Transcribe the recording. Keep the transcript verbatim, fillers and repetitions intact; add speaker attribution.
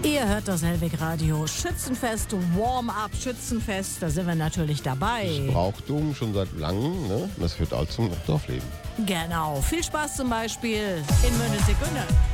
Speaker 1: Ihr hört das Hellweg Radio. Schützenfest, Warm-up, Schützenfest, da sind wir natürlich dabei.
Speaker 2: Das Brauchtum schon seit langem, ne? Das führt all zum Dorfleben.
Speaker 1: Genau. Viel Spaß zum Beispiel in Münne Sekunde.